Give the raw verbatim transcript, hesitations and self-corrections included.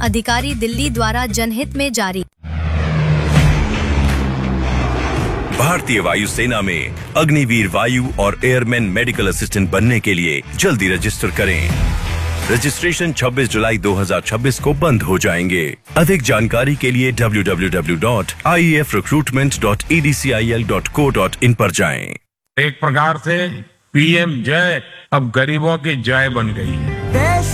अधिकारी दिल्ली द्वारा जनहित में जारी। भारतीय वायुसेना में अग्निवीर वायु और एयरमैन मेडिकल असिस्टेंट बनने के लिए जल्दी रजिस्टर करें। रजिस्ट्रेशन छब्बीस जुलाई दो हज़ार छब्बीस को बंद हो जाएंगे। अधिक जानकारी के लिए W W W dot I E F recruitment dot E D C I L dot co dot in पर जाएं। एक प्रकार से पीएम जय अब गरीबों की जय बन गई है।